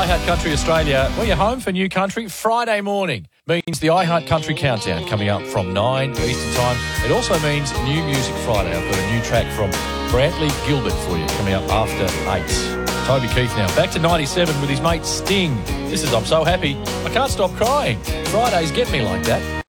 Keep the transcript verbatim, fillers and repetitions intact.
iHeart Country Australia, well, you're home for New Country Friday morning. Means the iHeart Country Countdown coming up from nine Eastern Time. It also means New Music Friday. I've got a new track from Brantley Gilbert for you coming up after eight. Toby Keith now. Back to ninety-seven with his mate Sting. This is I'm So Happy. I Can't Stop Crying. Fridays get me like that.